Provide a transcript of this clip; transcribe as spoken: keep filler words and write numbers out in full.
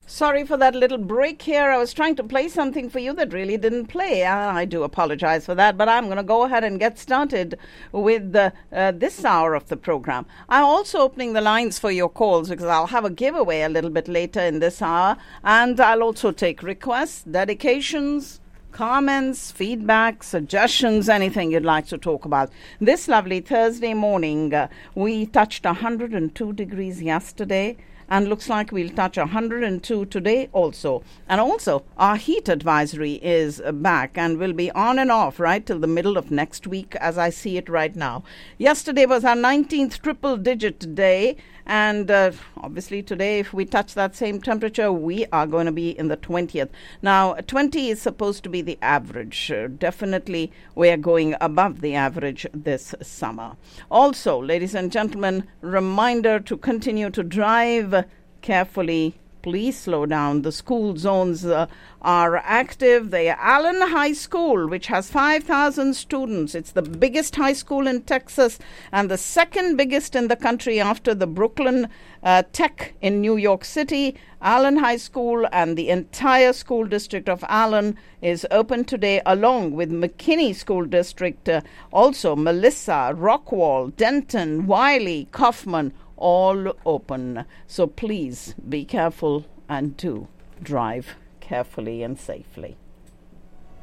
Sorry for that little break here. I was trying to play something for you that really didn't play. Uh, I do apologize for that, but I'm going to go ahead and get started with uh, uh, this hour of the program. I'm also opening the lines for your calls because I'll have a giveaway a little bit later in this hour, and I'll also take requests, dedications, comments, feedback, suggestions, anything you'd like to talk about. This lovely Thursday morning, uh, we touched one hundred two degrees yesterday. And looks like we'll touch one hundred two today also. And also, our heat advisory is back and will be on and off right till the middle of next week as I see it right now. Yesterday was our nineteenth triple-digit day. And uh, obviously today, if we touch that same temperature, we are going to be in the twentieth. Now, twenty is supposed to be the average. Uh, definitely, we are going above the average this summer. Also, ladies and gentlemen, reminder to continue to drive carefully. Please slow down. The school zones uh, are active. The Allen High School, which has five thousand students. It's the biggest high school in Texas and the second biggest in the country after the Brooklyn uh, Tech in New York City. Allen High School and the entire school district of Allen is open today, along with McKinney School District, uh, also Melissa, Rockwall, Denton, Wiley, Kaufman, all open. So please be careful and do drive carefully and safely.